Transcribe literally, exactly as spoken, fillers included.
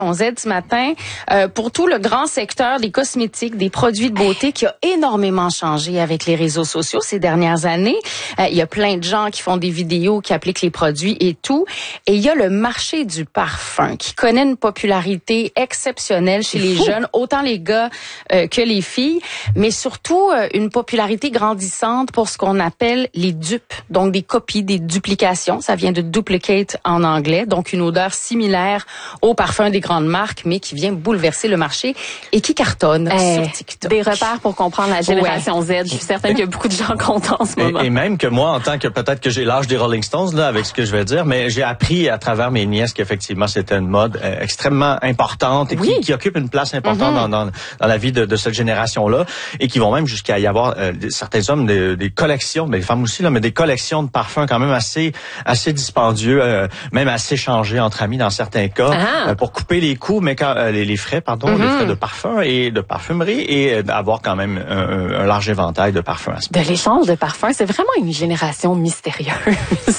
On Z ce matin euh, pour tout le grand secteur des cosmétiques, des produits de beauté qui a énormément changé avec les réseaux sociaux ces dernières années. Euh, il y a plein de gens qui font des vidéos, qui appliquent les produits et tout. Et il y a le marché du parfum qui connaît une popularité exceptionnelle chez les jeunes, autant les gars euh, que les filles, mais surtout euh, une popularité grandissante pour ce qu'on appelle les dupes, donc des copies, des duplications. Ça vient de duplicate en anglais, donc une odeur similaire au parfum des grandes marques, mais qui vient bouleverser le marché et qui cartonne euh, sur TikTok. Des repères pour comprendre la génération ouais. Z. Je suis certaine qu'il y a beaucoup de gens contents en ce moment. Et, et même que moi, en tant que peut-être que j'ai l'âge des Rolling Stones, là, avec ce que je vais dire, mais j'ai appris à travers mes nièces qu'effectivement, c'était une mode euh, extrêmement importante et oui. qui, qui occupe une place importante mm-hmm. dans, dans, dans la vie de, de cette génération-là et qui vont même jusqu'à y avoir euh, certains hommes des, des collections, mais les femmes aussi, là, mais des collections de parfums quand même assez assez dispendieux, euh, même assez changés entre amis dans certains cas, euh, pour couper les coûts, mais quand, euh, les, les frais, pardon, mm-hmm. les frais de parfum et de parfumerie et euh, avoir quand même un, un large éventail de parfums. De l'échange de parfums, c'est vraiment une génération mystérieuse.